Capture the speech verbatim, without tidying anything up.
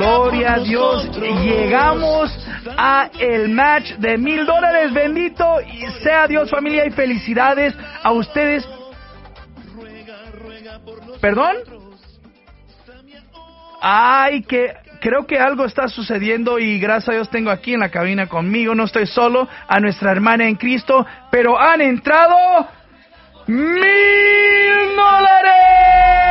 gloria a Dios. Llegamos a el match de mil dólares. Bendito sea Dios, familia, y felicidades a ustedes. ¿Perdón? Ay, que creo que algo está sucediendo y gracias a Dios tengo aquí en la cabina conmigo, no estoy solo, a nuestra hermana en Cristo, pero han entrado mil dólares.